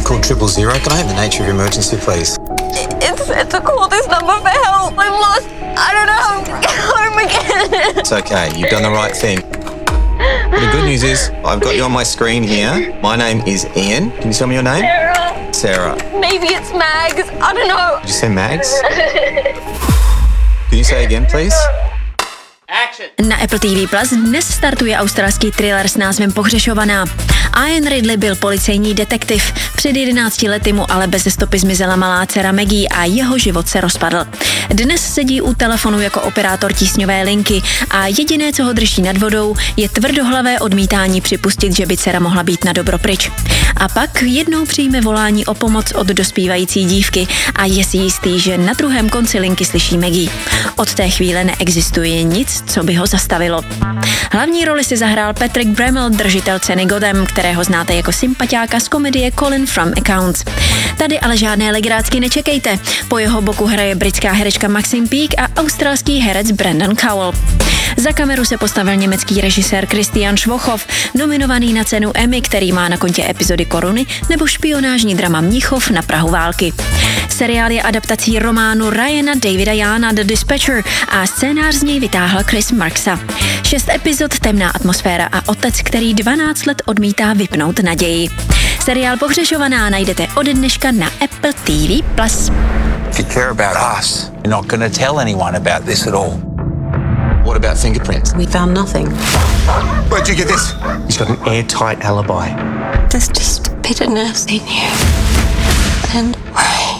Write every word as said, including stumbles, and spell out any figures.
called triple zero. Can I have the nature of your emergency, please? It's it's a call this number for help. I'm lost. I don't know how to get home again. It's okay. You've done the right thing. Well, the good news is I've got you on my screen here. My name is Ian. Can you tell me your name? Sarah. Sarah. Maybe it's Mags. I don't know. Did you say Mags? Can you say again, please? Na Apple T V Plus dnes startuje australský thriller s názvem Pohřešovaná. Ian Ridley byl policejní detektiv. Před jedenácti lety mu ale beze stopy zmizela malá dcera Maggie a jeho život se rozpadl. Dnes sedí u telefonu jako operátor tísňové linky a jediné, co ho drží nad vodou, je tvrdohlavé odmítání připustit, že by dcera mohla být na dobro pryč. A pak jednou přijme volání o pomoc od dospívající dívky a je si jistý, že na druhém konci linky slyší Maggie. Od té chvíle neexistuje nic, co by ho zastavilo. Hlavní roli si zahrál Patrick Bramell, držitel ceny Gotham, kterého znáte jako sympatiáka z komedie Colin from Accounts. Tady ale žádné legrácky nečekejte. Po jeho boku hraje britská herečka Maxine Peake a australský herec Brandon Cowell. Za kameru se postavil německý režisér Christian Schwochov, nominovaný na cenu Emmy, který má na kontě epizody Koruny, nebo špionážní drama Mnichov na prahu války. Seriál je adaptací románu Ryana Davida Yana The Dispatcher a scénář z něj vytáhl Chris Marksa. Šest epizod, temná atmosféra a otec, který dvanáct let odmítá vypnout naději. Seriál Pohřešovaná najdete ode dneška na Apple T V Plus. If you care about us, you're not going to tell anyone about this at all. What about fingerprints? We found nothing. Where'd you get this? He's got an airtight alibi. There's just bitterness in you and worry.